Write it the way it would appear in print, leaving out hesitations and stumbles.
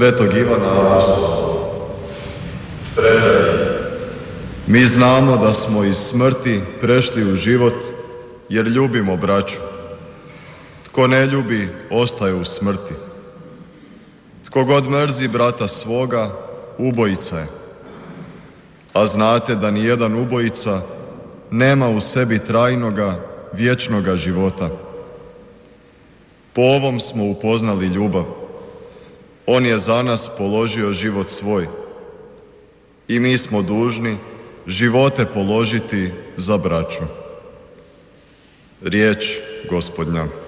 Svetog Ivana Apostola. Predaje. Mi znamo da smo iz smrti prešli u život jer ljubimo braću. Tko ne ljubi, ostaje u smrti. Tko god mrzi brata svoga, ubojica je. A znate da nijedan ubojica nema u sebi trajnoga, vječnoga života. Po ovom smo upoznali ljubav. On je za nas položio život svoj. I mi smo dužni živote položiti za braću. Riječ Gospodnja.